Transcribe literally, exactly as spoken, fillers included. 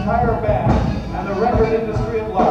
entire band and the record industry at large.